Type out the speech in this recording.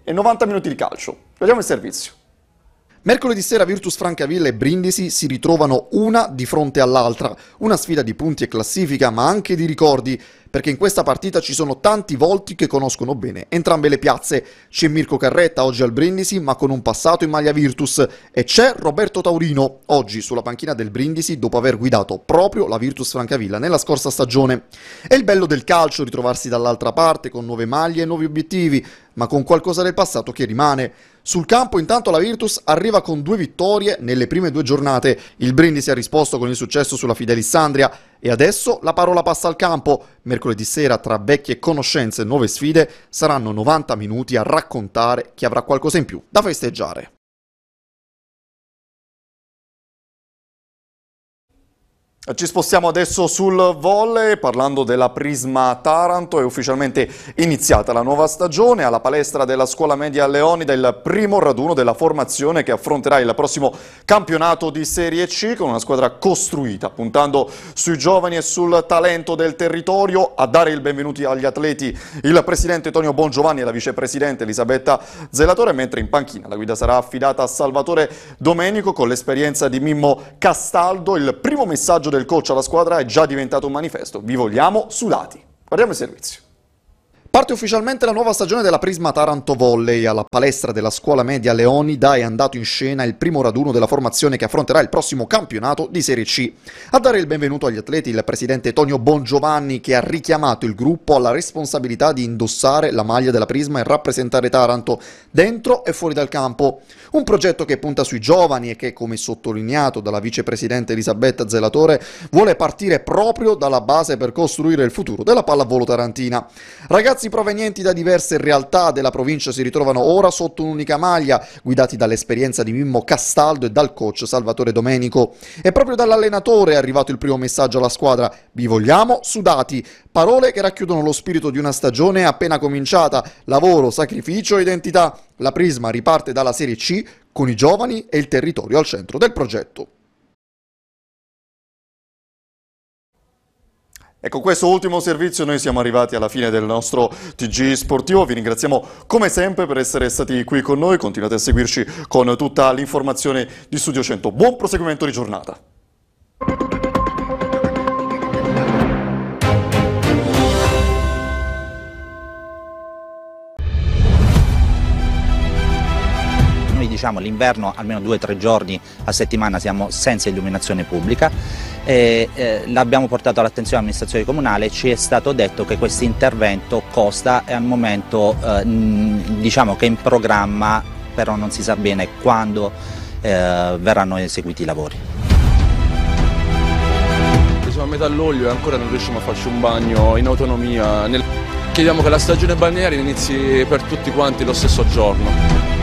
e 90 minuti di calcio. Vediamo il servizio. Mercoledì sera Virtus Francavilla e Brindisi si ritrovano una di fronte all'altra, una sfida di punti e classifica ma anche di ricordi, perché in questa partita ci sono tanti volti che conoscono bene entrambe le piazze. C'è Mirko Carretta oggi al Brindisi ma con un passato in maglia Virtus e c'è Roberto Taurino oggi sulla panchina del Brindisi dopo aver guidato proprio la Virtus Francavilla nella scorsa stagione. È il bello del calcio ritrovarsi dall'altra parte con nuove maglie e nuovi obiettivi, ma con qualcosa del passato che rimane. Sul campo intanto la Virtus arriva con 2 vittorie nelle prime 2 giornate, il Brindisi ha risposto con il successo sulla Fidelissandria e adesso la parola passa al campo. Mercoledì sera tra vecchie conoscenze e nuove sfide saranno 90 minuti a raccontare chi avrà qualcosa in più da festeggiare. Ci spostiamo adesso sul volley, parlando della Prisma Taranto. È ufficialmente iniziata la nuova stagione alla palestra della Scuola Media Leonida, il primo raduno della formazione che affronterà il prossimo campionato di Serie C con una squadra costruita, puntando sui giovani e sul talento del territorio. A dare il benvenuto agli atleti il presidente Tonio Bongiovanni e la vicepresidente Elisabetta Zelatore, mentre in panchina la guida sarà affidata a Salvatore Domenico con l'esperienza di Mimmo Castaldo. Il primo messaggio del coach alla squadra è già diventato un manifesto: vi vogliamo sudati. Guardiamo il servizio. Parte ufficialmente la nuova stagione della Prisma Taranto Volley. Alla palestra della Scuola Media Leonida è andato in scena il primo raduno della formazione che affronterà il prossimo campionato di Serie C. A dare il benvenuto agli atleti il presidente Tonio Bongiovanni, che ha richiamato il gruppo alla responsabilità di indossare la maglia della Prisma e rappresentare Taranto dentro e fuori dal campo. Un progetto che punta sui giovani e che, come sottolineato dalla vicepresidente Elisabetta Zelatore, vuole partire proprio dalla base per costruire il futuro della pallavolo tarantina. Ragazzi provenienti da diverse realtà della provincia si ritrovano ora sotto un'unica maglia, guidati dall'esperienza di Mimmo Castaldo e dal coach Salvatore Domenico. E proprio dall'allenatore è arrivato il primo messaggio alla squadra: vi vogliamo sudati. Parole che racchiudono lo spirito di una stagione appena cominciata: lavoro, sacrificio e identità. La Prisma riparte dalla Serie C con i giovani e il territorio al centro del progetto. E con questo ultimo servizio noi siamo arrivati alla fine del nostro TG Sportivo. Vi ringraziamo come sempre per essere stati qui con noi. Continuate a seguirci con tutta l'informazione di Studio 100. Buon proseguimento di giornata. Diciamo l'inverno almeno 2 o 3 giorni a settimana siamo senza illuminazione pubblica l'abbiamo portato all'attenzione dell'amministrazione comunale. Ci è stato detto che questo intervento costa e al momento diciamo che è in programma, però non si sa bene quando verranno eseguiti i lavori. Siamo a metà luglio e ancora non riusciamo a farci un bagno in autonomia. Chiediamo che la stagione balneare inizi per tutti quanti lo stesso giorno.